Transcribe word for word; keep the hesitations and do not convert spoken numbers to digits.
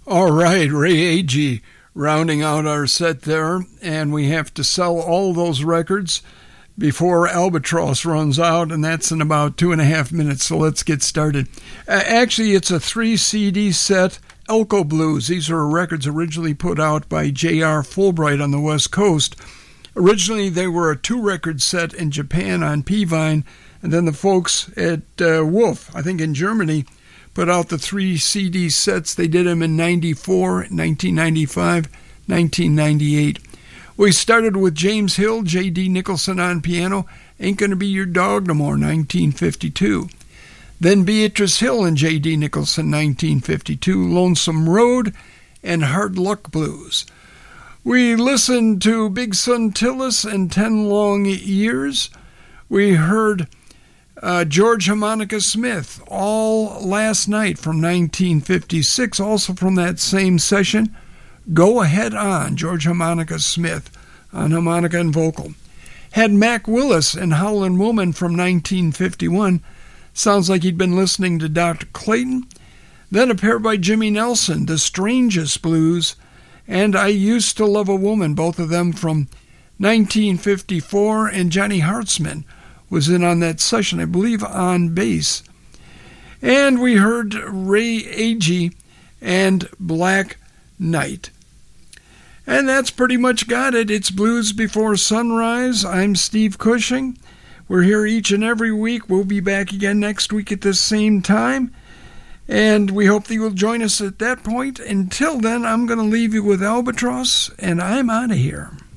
All right, Ray Agee rounding out our set there, and we have to sell all those records before Albatross runs out, and that's in about two and a half minutes, so let's get started. Uh, actually, it's a three C D set, Elko Blues. These are records originally put out by J R Fulbright on the West Coast. Originally, they were a two-record set in Japan on P-Vine, and then the folks at uh, Wolf, I think in Germany, put out the three C D sets. They did them in ninety-four, nineteen ninety-five, nineteen ninety-eight. We started with James Hill, J D Nicholson on piano, Ain't Gonna Be Your Dog No More, nineteen fifty-two. Then Beatrice Hill and J D Nicholson, nineteen fifty-two, Lonesome Road, and Hard Luck Blues. We listened to Big Son Tillis and Ten Long Years. We heard Uh, George Harmonica Smith, All Last Night from nineteen fifty-six, also from that same session. Go Ahead On, George Harmonica Smith on harmonica and vocal. Had Mac Willis and Howlin' Woman from nineteen fifty-one. Sounds like he'd been listening to Doctor Clayton. Then a pair by Jimmy Nelson, The Strangest Blues, and I Used to Love a Woman, both of them from nineteen fifty-four, and Johnny Hartzman was in on that session, I believe, on bass. And we heard Ray Agee and Black Knight. And that's pretty much got it. It's Blues Before Sunrise. I'm Steve Cushing. We're here each and every week. We'll be back again next week at the same time. And we hope that you will join us at that point. Until then, I'm going to leave you with Albatross, and I'm out of here.